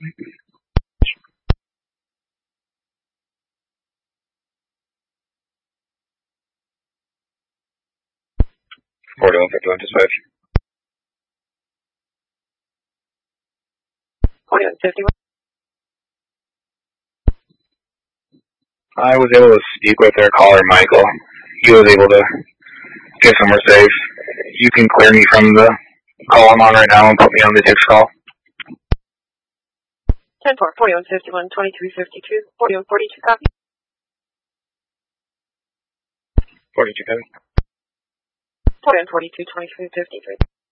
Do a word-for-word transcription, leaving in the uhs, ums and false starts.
forty-one fifty-one dispatch. forty-one fifty-one. I was able to speak with their caller, Michael. He was able to get somewhere safe. You can clear me from the call I'm on right now and put me on the text call. ten four, forty-one fifty-one, twenty-three fifty-two, forty-one forty-two, copy. forty-two, copy. forty-one forty-two, twenty-three fifty-three.